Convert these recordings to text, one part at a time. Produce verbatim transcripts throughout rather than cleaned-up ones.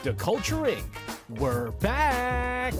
The Culture Incorporated. We're back!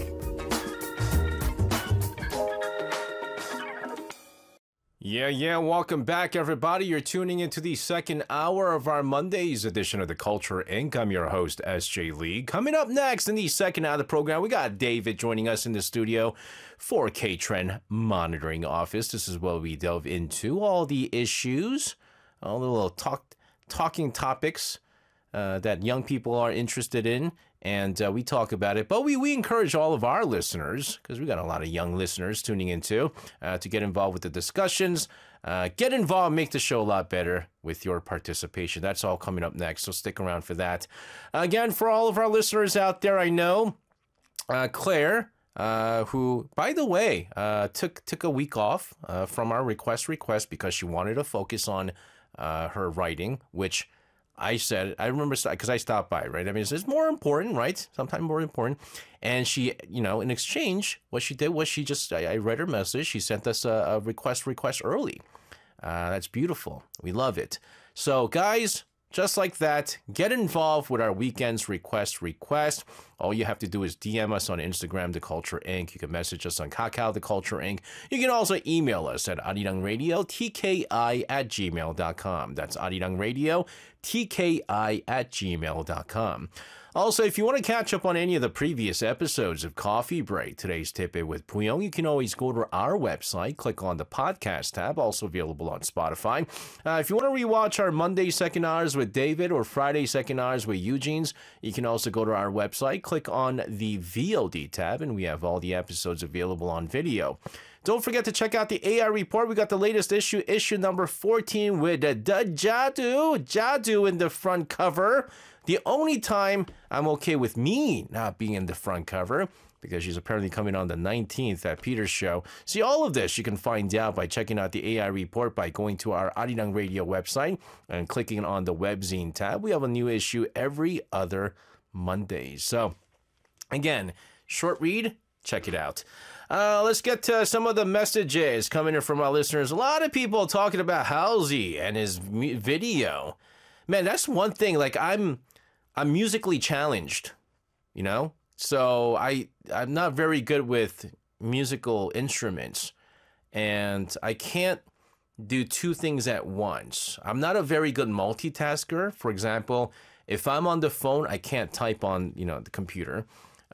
Yeah, yeah, welcome back, everybody. You're tuning into the second hour of our Monday's edition of The Culture Incorporated. I'm your host, S J Lee. Coming up next in the second hour of the program, we got David joining us in the studio for K-Trend Monitoring Office. This is where we delve into all the issues, all the little talk, talking topics uh, that young people are interested in, and uh, we talk about it. But we, we encourage all of our listeners, because we got a lot of young listeners tuning in too, uh, to get involved with the discussions. Uh, get involved, make the show a lot better with your participation. That's all coming up next, so stick around for that. Again, for all of our listeners out there, I know uh, Claire, uh, who, by the way, uh, took took a week off uh, from our request request because she wanted to focus on uh, her writing, which I said, I remember, because I stopped by, right? I mean, it's, it's more important, right? Sometimes more important. And she, you know, in exchange, what she did was she just, I, I read her message. She sent us a, a request request early. Uh, that's beautiful. We love it. So, guys, just like that, get involved with our weekend's request request. All you have to do is D M us on Instagram, The Culture Incorporated. You can message us on Kakao, The Culture Incorporated. You can also email us at arirangradio, T K I at gmail dot com. That's arirangradio, T K I at gmail dot com. Also, if you want to catch up on any of the previous episodes of Coffee Break, Today's Tip-It with Puyong, you can always go to our website, click on the podcast tab, also available on Spotify. Uh, if you want to rewatch our Monday second hours with David or Friday second hours with Eugene's, you can also go to our website, click on the V O D tab, and we have all the episodes available on video. Don't forget to check out the A I Report. We got the latest issue, issue number fourteen, with the, the Jadu, Jadu in the front cover. The only time I'm okay with me not being in the front cover, because she's apparently coming on the nineteenth at Peter's show. See, all of this you can find out by checking out the A I Report by going to our Arirang Radio website and clicking on the webzine tab. We have a new issue every other Monday. So, again, short read, check it out. Uh, let's get to some of the messages coming in from our listeners. A lot of people talking about Halsey and his mu- video. Man, that's one thing. Like, I'm, I'm musically challenged, you know? So I, I'm not very good with musical instruments, and I can't do two things at once. I'm not a very good multitasker. For example, if I'm on the phone, I can't type on, you know, the computer.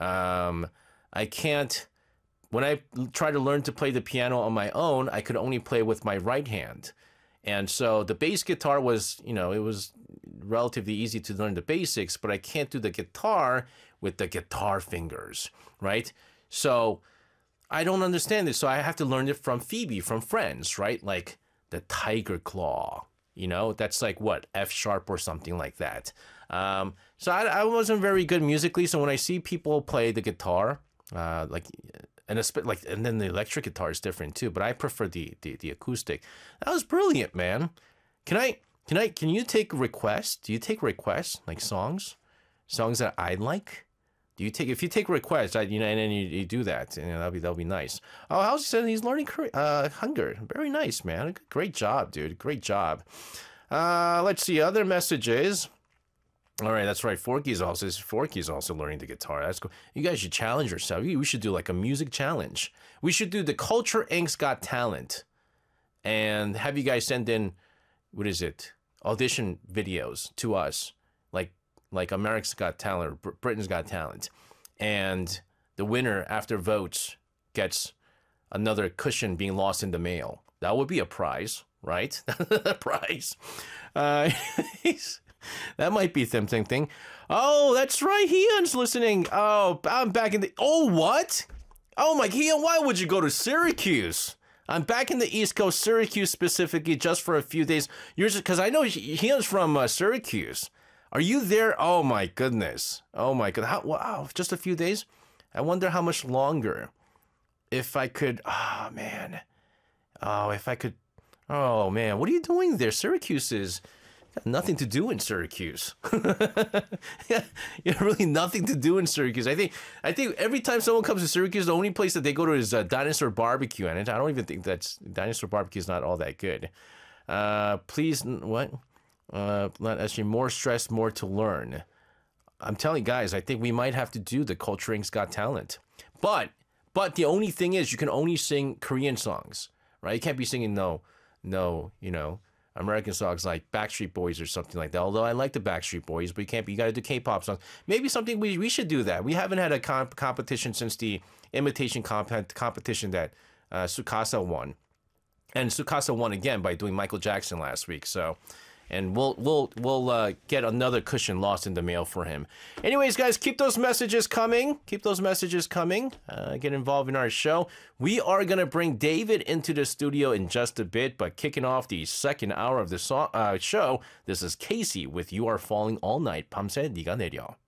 Um, I can't, when I try to learn to play the piano on my own, I could only play with my right hand. And so the bass guitar was, you know, it was relatively easy to learn the basics, but I can't do the guitar with the guitar fingers, right? So I don't understand this. So I have to learn it from Phoebe, from Friends, right? Like the tiger claw, you know, that's like what, F sharp or something like that. Um, so I, I wasn't very good musically. So when I see people play the guitar, uh, like, and a, like, and then the electric guitar is different too, but I prefer the, the the acoustic. That was brilliant, man. Can I can I can you take requests? Do you take requests, like songs, songs that I like? Do you take if you take requests, I, you know, and then you, you do that, and you know, that'll be that'll be nice. Oh, How's he saying he's learning uh, hunger? Very nice, man. Great job, dude. Great job. Uh, let's see other messages. All right, that's right. Forky's also Forky's also learning the guitar. That's cool. You guys should challenge yourself. We should do like a music challenge. We should do the Culture Incorporated's Got Talent, and have you guys send in, what is it, audition videos to us, like like America's Got Talent or Br- Britain's Got Talent, and the winner after votes gets another cushion being lost in the mail. That would be a prize, right? A prize. Uh, That might be something thing. Oh, that's right. Heon's listening. Oh, I'm back in the... Oh, what? Oh, my... Heon, why would you go to Syracuse? I'm back in the East Coast, Syracuse specifically, just for a few days. You're just... Because I know Heon's from uh, Syracuse. Are you there? Oh, my goodness. Oh, my God. How, wow, just a few days? I wonder how much longer. If I could... Oh, man. Oh, if I could... Oh, man. What are you doing there? Syracuse is... Nothing to do in Syracuse. Yeah, you have really nothing to do in Syracuse. I think I think every time someone comes to Syracuse, the only place that they go to is uh, Dinosaur Barbecue, and I don't even think that's Dinosaur Barbecue is not all that good. Uh, please, what? Uh, not actually more stress, more to learn. I'm telling you guys, I think we might have to do the Culture Incorporated's Got Talent. But but the only thing is you can only sing Korean songs, right? You can't be singing no, no, you know, American songs like Backstreet Boys or something like that. Although I like the Backstreet Boys, but you can't be, you got to do K-pop songs. Maybe something we, we should do that. We haven't had a comp competition since the imitation comp competition that uh, Tsukasa won. And Tsukasa won again by doing Michael Jackson last week. So, and we'll we'll we'll uh, get another cushion lost in the mail for him. Anyways, guys, keep those messages coming. Keep those messages coming. Uh, get involved in our show. We are gonna bring David into the studio in just a bit, but kicking off the second hour of the so uh, show, this is Casey with "You Are Falling All Night." 밤새 네가 내려.